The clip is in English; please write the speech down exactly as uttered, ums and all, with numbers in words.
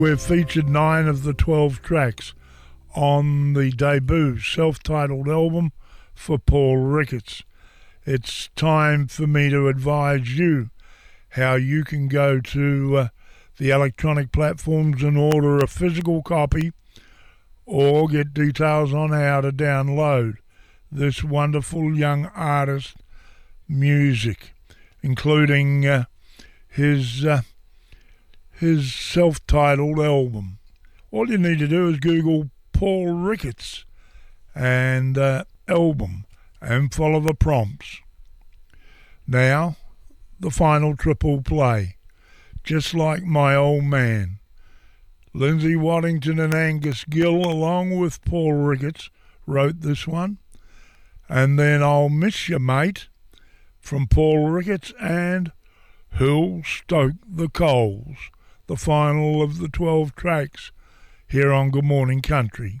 We've featured nine of the twelve tracks on the debut self-titled album for Paul Ricketts. It's time for me to advise you how you can go to uh, the electronic platforms and order a physical copy or get details on how to download this wonderful young artist's music, including uh, his uh, his self-titled album. All you need to do is Google Paul Ricketts and uh, album and follow the prompts. Now, the final triple play. Just Like My Old Man. Lindsay Waddington and Angus Gill, along with Paul Ricketts, wrote this one. And then I'll Miss You, Mate, from Paul Ricketts, and Who'll Stoke the Coals, the final of the twelve tracks here on Good Morning Country.